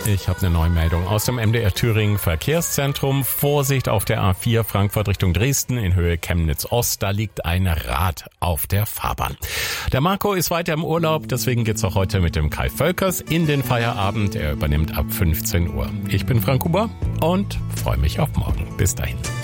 Ich habe eine Neumeldung aus dem MDR Thüringen Verkehrszentrum. Vorsicht auf der A4 Frankfurt Richtung Dresden in Höhe Chemnitz Ost. Da liegt ein Rad auf der Fahrbahn. Der Marco ist weiter im Urlaub, deswegen geht's auch heute mit dem Kai Völkers in den Feierabend. Er übernimmt ab 15 Uhr. Ich bin Frank Huber und freue mich auf morgen. Bis dahin.